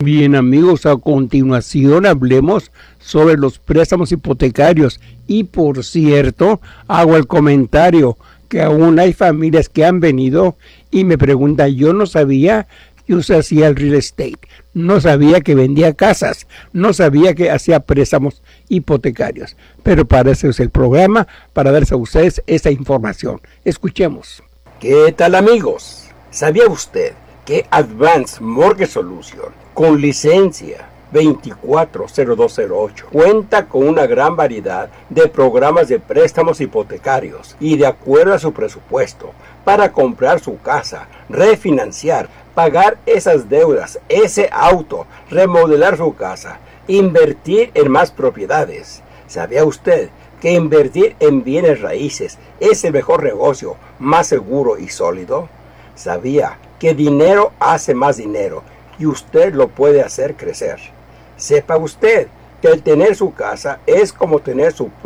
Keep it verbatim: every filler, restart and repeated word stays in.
Bien amigos, a continuación hablemos sobre los préstamos hipotecarios y por cierto, hago el comentario que aún hay familias que han venido y me preguntan, yo no sabía que usted hacía el real estate, no sabía que vendía casas, no sabía que hacía préstamos hipotecarios, pero para eso es el programa, para darse a ustedes esa información. Escuchemos. ¿Qué tal amigos? ¿Sabía usted que Advanced Mortgage Solution, con licencia veinticuatro cero dos cero ocho, cuenta con una gran variedad de programas de préstamos hipotecarios y de acuerdo a su presupuesto para comprar su casa, refinanciar, pagar esas deudas, ese auto, remodelar su casa, invertir en más propiedades? ¿Sabía usted que invertir en bienes raíces es el mejor negocio, más seguro y sólido? ¿Sabía que dinero hace más dinero y usted lo puede hacer crecer? Sepa usted que el tener su casa es como tener su